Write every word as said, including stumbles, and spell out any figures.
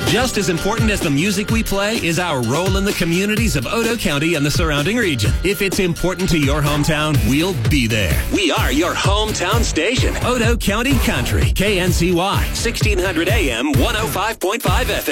Just as important as the music we play is our role in the communities of Odo County and the surrounding region. If it's important to your hometown, we'll be there. We are your hometown station. Odo County Country, K N C Y, sixteen hundred A M, one oh five point five F M.